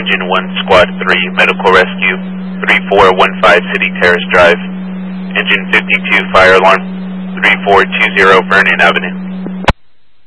Engine 1 Squad 3 Medical Rescue 3415 City Terrace Drive. Engine 52 Fire Alarm 3420 Vernon Avenue.